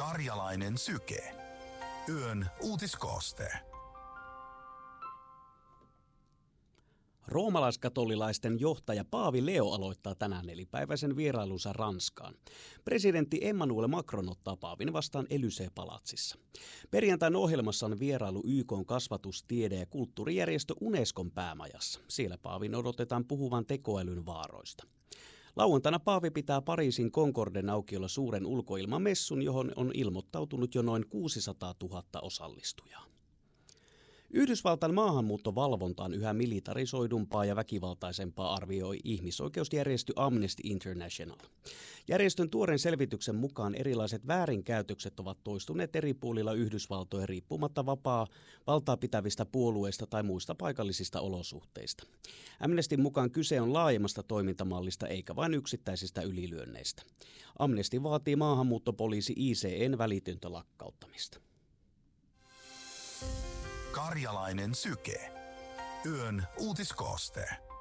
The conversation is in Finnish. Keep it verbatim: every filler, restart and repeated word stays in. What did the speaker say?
Karjalainen syke. Yön uutiskooste. Roomalaiskatolilaisten johtaja Paavi Leo aloittaa tänään nelipäiväisen vierailunsa Ranskaan. Presidentti Emmanuel Macron ottaa Paavin vastaan Élysée-palatsissa. Perjantain ohjelmassa on vierailu Y K:n kasvatus-, tiede- ja kulttuurijärjestö Unescon päämajassa. Siellä Paavin odotetaan puhuvan tekoälyn vaaroista. Lauantaina Paavi pitää Pariisin Concorden aukiolla suuren ulkoilmamessun, johon on ilmoittautunut jo noin kuusisataatuhatta osallistujaa. Yhdysvaltain maahanmuuttovalvonta on yhä militarisoidumpaa ja väkivaltaisempaa, arvioi ihmisoikeusjärjestö Amnesty International. Järjestön tuoreen selvityksen mukaan erilaiset väärinkäytökset ovat toistuneet eri puolilla Yhdysvaltoja riippumatta vapaa valtaa pitävistä puolueista tai muista paikallisista olosuhteista. Amnestyn mukaan kyse on laajemmasta toimintamallista eikä vain yksittäisistä ylilyönneistä. Amnesty vaatii maahanmuuttopoliisi I C E:n välitöntä lakkauttamista. Karjalainen syke. Yön uutiskooste.